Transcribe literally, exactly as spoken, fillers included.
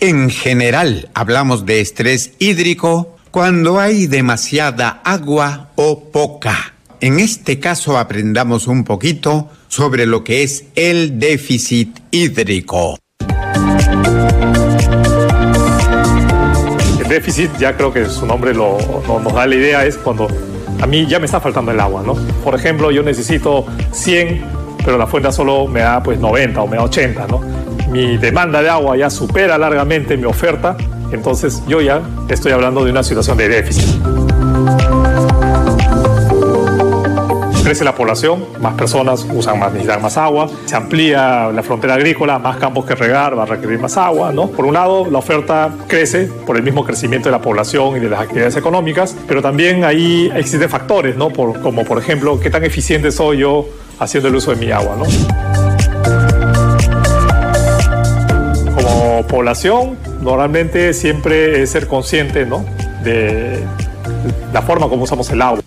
En general, hablamos de estrés hídrico cuando hay demasiada agua o poca. En este caso, aprendamos un poquito sobre lo que es el déficit hídrico. El déficit, ya creo que su nombre lo, no, nos da la idea, es cuando a mí ya me está faltando el agua, ¿no? Por ejemplo, yo necesito cien, pero la fuente solo me da pues noventa o me da ochenta, ¿no? Mi demanda de agua ya supera largamente mi oferta, entonces yo ya estoy hablando de una situación de déficit. Crece la población, más personas usan más, necesitan más agua, se amplía la frontera agrícola, más campos que regar, va a requerir más agua, ¿no? Por un lado, la oferta crece por el mismo crecimiento de la población y de las actividades económicas, pero también ahí existen factores, ¿no? Por, como por ejemplo, qué tan eficiente soy yo haciendo el uso de mi agua, ¿no? Como población, normalmente siempre es ser consciente, ¿no? De la forma como usamos el agua.